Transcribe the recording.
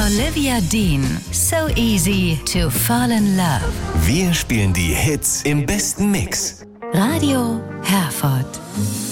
Olivia Dean, So Easy to Fall in Love. Wir spielen die Hits im besten Mix. Radio Herford.